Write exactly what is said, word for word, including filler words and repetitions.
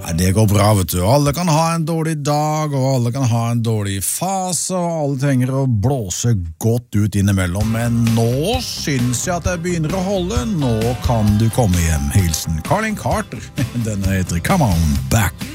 Ja, det går bra, vet du. Alle kan ha en dårlig dag, og alle kan ha en dårlig fase, og alle trenger å blåse godt ut innimellom. Men nå synes jeg at jeg begynner å holde. Nå kan du komme hjem. Hilsen Carlin Carter. Denne heter Come On Back.